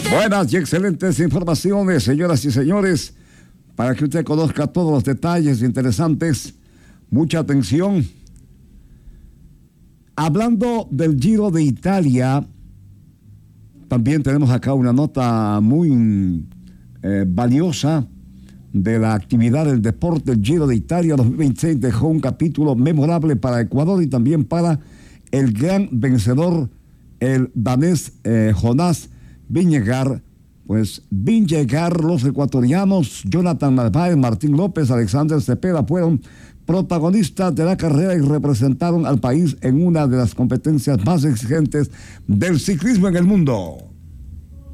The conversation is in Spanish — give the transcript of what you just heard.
Buenas y excelentes informaciones, señoras y señores, para que usted conozca todos los detalles interesantes. Mucha atención. Hablando del Giro de Italia, también tenemos acá una nota muy valiosa de la actividad del deporte. El Giro de Italia 2026 dejó un capítulo memorable para Ecuador y también para el gran vencedor, el danés Jonas Vingegaard. Pues Vingegaard, los ecuatorianos Jonathan Narváez, Martín López, Alexander Cepeda fueron protagonistas de la carrera y representaron al país en una de las competencias más exigentes del ciclismo en el mundo.